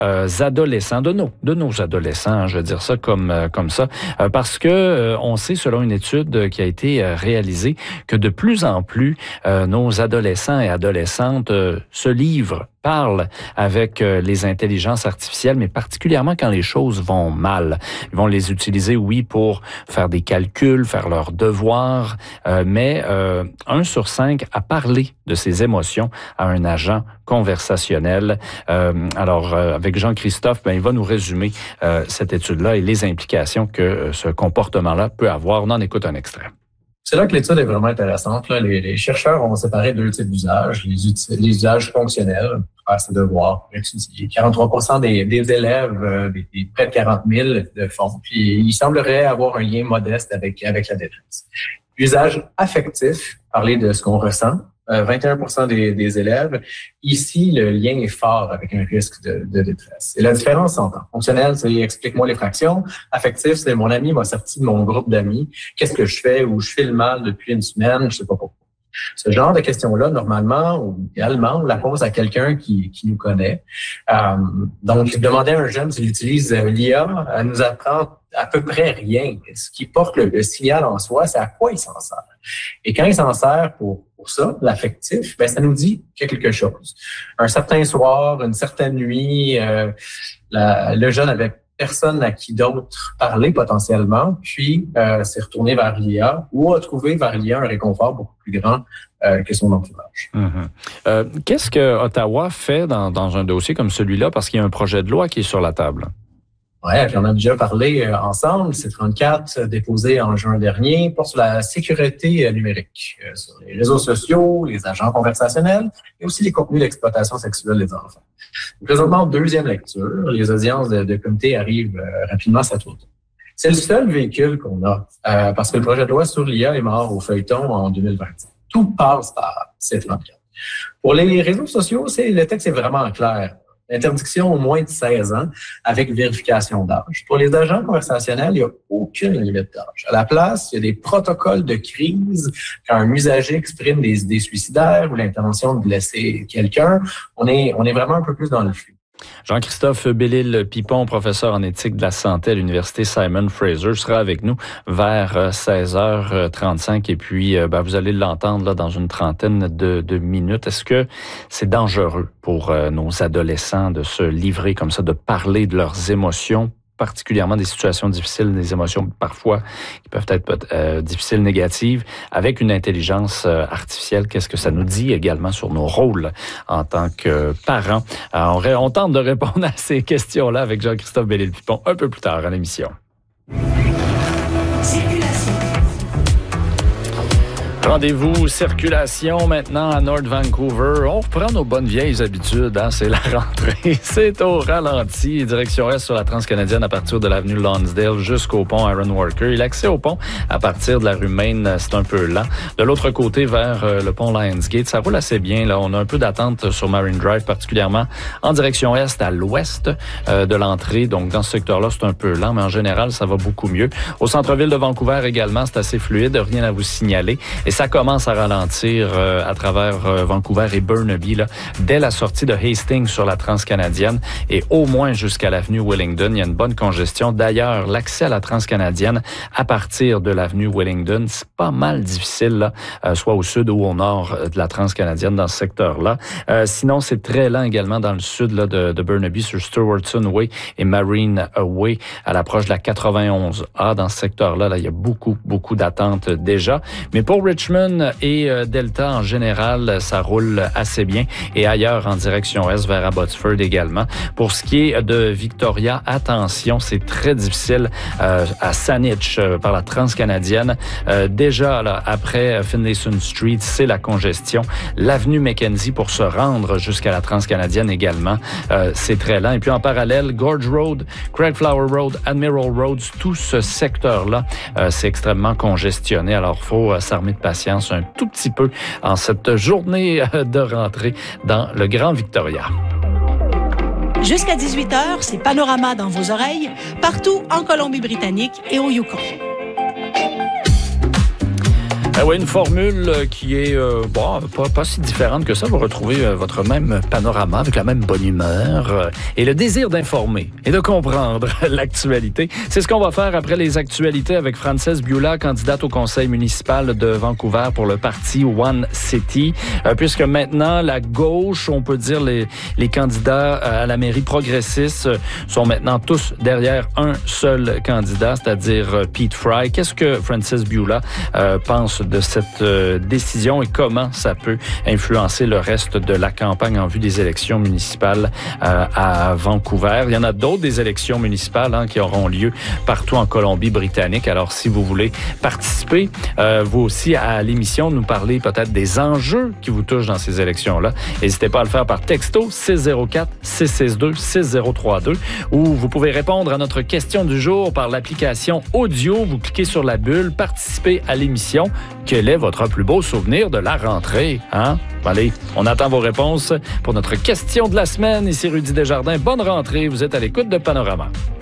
adolescents, de nos adolescents, hein, je veux dire ça comme ça, parce que on sait, selon une étude qui a été réalisée, que de plus en plus nos adolescents et adolescentes se livrent, parlent avec les intelligences artificielles, mais particulièrement quand les choses vont mal. Ils vont les utiliser, oui, pour faire des calculs, faire leurs devoirs, mais 1 sur 5 a parlé de ses émotions à un agent conversationnel. Alors, avec Jean-Christophe, il va nous résumer cette étude-là et les implications que ce comportement-là peut avoir. On en écoute un extrait. C'est là que l'étude est vraiment intéressante. Là. Les chercheurs ont séparé 2 types d'usages. Les usages fonctionnels, pour faire ses devoirs, pour étudier. 43% des élèves, près de 40 000 le font. Puis il semblerait avoir un lien modeste avec la détresse. L'usage affectif, parler de ce qu'on ressent. 21% des élèves. Ici, le lien est fort avec un risque de détresse. Et la différence s'entend. Fonctionnel, c'est explique-moi les fractions. Affectif, c'est mon ami m'a sorti de mon groupe d'amis. Qu'est-ce que je fais ou je file mal depuis une semaine, je sais pas pourquoi. Ce genre de questions-là, normalement ou idéalement, on la pose à quelqu'un qui nous connaît. Donc, demander à un jeune s'il utilise l'IA, elle nous apprend à peu près rien. Ce qui porte le signal en soi, c'est à quoi il s'en sert. Et quand il s'en sert pour ça, l'affectif, ça nous dit qu'il y a quelque chose. Un certain soir, une certaine nuit, le jeune avait personne à qui d'autre parler potentiellement, puis s'est retourné vers l'IA ou a trouvé vers l'IA un réconfort beaucoup plus grand que son entourage. Qu'est-ce que Ottawa fait dans un dossier comme celui-là? Parce qu'il y a un projet de loi qui est sur la table. Oui, on a déjà parlé ensemble. C'est 34 déposé en juin dernier, porte sur la sécurité numérique, sur les réseaux sociaux, les agents conversationnels et aussi les contenus d'exploitation sexuelle des enfants. Présentement, en 2e lecture, les audiences de comité arrivent rapidement cet automne. C'est le seul véhicule qu'on a, parce que le projet de loi sur l'IA est mort au feuilleton en 2020. Tout passe par C34. Pour les réseaux sociaux, le texte est vraiment clair. Interdiction au moins de 16 ans avec vérification d'âge. Pour les agents conversationnels, il n'y a aucune limite d'âge. À la place, il y a des protocoles de crise. Quand un usager exprime des idées suicidaires ou l'intention de blesser quelqu'un, on est vraiment un peu plus dans le flou. Jean-Christophe Bellil-Pipon, professeur en éthique de la santé à l'Université Simon Fraser, sera avec nous vers 16h35 et puis vous allez l'entendre là, dans une trentaine de minutes. Est-ce que c'est dangereux pour nos adolescents de se livrer comme ça, de parler de leurs émotions, particulièrement des situations difficiles, des émotions parfois qui peuvent être difficiles, négatives, avec une intelligence artificielle? Qu'est-ce que ça nous dit également sur nos rôles en tant que parents? On tente de répondre à ces questions-là avec Jean-Christophe Bellil-Pipon un peu plus tard à l'émission. Rendez-vous circulation maintenant à North Vancouver. On reprend nos bonnes vieilles habitudes, hein? C'est la rentrée. C'est au ralenti. Direction est sur la Transcanadienne à partir de l'avenue Lonsdale jusqu'au pont Aaron Walker. Et l'accès au pont à partir de la rue Main, c'est un peu lent. De l'autre côté, vers le pont Lionsgate, ça roule assez bien. Là, on a un peu d'attente sur Marine Drive, particulièrement en direction est à l'ouest de l'entrée. Donc, dans ce secteur-là, c'est un peu lent, mais en général, ça va beaucoup mieux. Au centre-ville de Vancouver également, c'est assez fluide. Rien à vous signaler. Et ça commence à ralentir à travers Vancouver et Burnaby là, dès la sortie de Hastings sur la Transcanadienne et au moins jusqu'à l'avenue Wellington. Il y a une bonne congestion. D'ailleurs, l'accès à la Transcanadienne à partir de l'avenue Wellington, c'est pas mal difficile, là, soit au sud ou au nord de la Transcanadienne dans ce secteur-là. Sinon, c'est très lent également dans le sud là, de Burnaby sur Stewartson Way et Marine Way à l'approche de la 91A. Dans ce secteur-là, là, il y a beaucoup d'attentes déjà. Mais pour Richmond et Delta en général, ça roule assez bien. Et ailleurs, en direction est, vers Abbotsford également. Pour ce qui est de Victoria, attention, c'est très difficile à Saanich par la Transcanadienne. Déjà, là, après Finlayson Street, c'est la congestion. L'avenue Mackenzie pour se rendre jusqu'à la Transcanadienne également, c'est très lent. Et puis en parallèle, Gorge Road, Craigflower Road, Admiral Road, tout ce secteur-là, c'est extrêmement congestionné. Alors, il faut s'armer de patience un tout petit peu en cette journée de rentrée dans le Grand Victoria. Jusqu'à 18h, c'est Panorama dans vos oreilles, partout en Colombie-Britannique et au Yukon. Oui, une formule qui est pas si différente que ça. Vous retrouvez votre même panorama avec la même bonne humeur et le désir d'informer et de comprendre l'actualité. C'est ce qu'on va faire après les actualités avec Frances Biula, candidate au conseil municipal de Vancouver pour le parti One City. Puisque maintenant, la gauche, on peut dire les candidats à la mairie progressiste sont maintenant tous derrière un seul candidat, c'est-à-dire Pete Fry. Qu'est-ce que Frances Biula pense de cette décision et comment ça peut influencer le reste de la campagne en vue des élections municipales à Vancouver? Il y en a d'autres des élections municipales qui auront lieu partout en Colombie-Britannique. Alors, si vous voulez participer, vous aussi, à l'émission, nous parler peut-être des enjeux qui vous touchent dans ces élections-là, n'hésitez pas à le faire par texto 604-662-6032 ou vous pouvez répondre à notre question du jour par l'application audio. Vous cliquez sur la bulle, participez à l'émission. Quel est votre plus beau souvenir de la rentrée? Allez, on attend vos réponses pour notre question de la semaine. Ici Rudy Desjardins. Bonne rentrée. Vous êtes à l'écoute de Panorama.